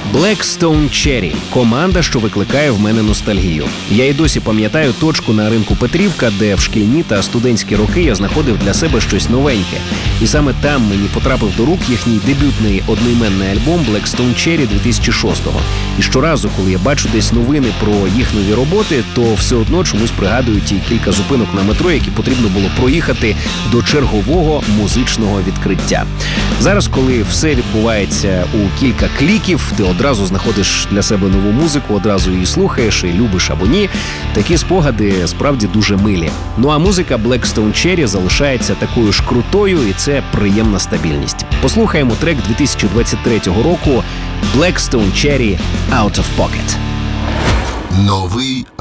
Blackstone Cherry – команда, що викликає в мене ностальгію. Я й досі пам'ятаю точку на ринку Петрівка, де в шкільні та студентські роки я знаходив для себе щось новеньке. І саме там мені потрапив до рук їхній дебютний одноіменний альбом Blackstone Cherry 2006-го. І щоразу, коли я бачу десь новини про їх нові роботи, то все одно чомусь пригадую ті кілька зупинок на метро, які потрібно було проїхати до чергового музичного відкриття. Зараз, коли все відбувається у кілька кліків, ти одразу знаходиш для себе нову музику, одразу її слухаєш і любиш або ні. Такі спогади справді дуже милі. Ну а музика Blackstone Cherry залишається такою ж крутою, і це приємна стабільність. Послухаємо трек 2023 року Blackstone Cherry Out of Pocket. Новий